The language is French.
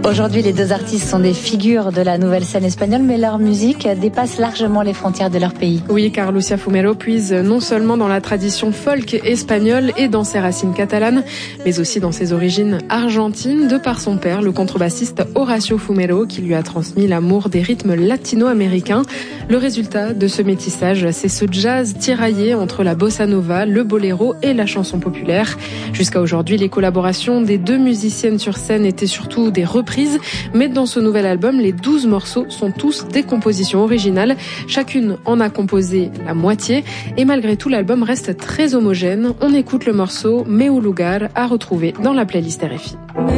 Aujourd'hui, les deux artistes sont des figures de la nouvelle scène espagnole, mais leur musique dépasse largement les frontières de leur pays. Oui, car Lucia Fumero puise non seulement dans la tradition folk espagnole et dans ses racines catalanes, mais aussi dans ses origines argentines, de par son père, le contrebassiste Horacio Fumero, qui lui a transmis l'amour des rythmes latino-américains. Le résultat de ce métissage, c'est ce jazz tiraillé entre la bossa nova, le boléro et la chanson populaire. Jusqu'à aujourd'hui, les collaborations des deux musiciennes sur scène étaient surtout des reprises, mais dans ce nouvel album, les 12 morceaux sont tous des compositions originales. Chacune en a composé la moitié, et malgré tout, l'album reste très homogène. On écoute le morceau Meu Lugar, à retrouver dans la playlist RFI.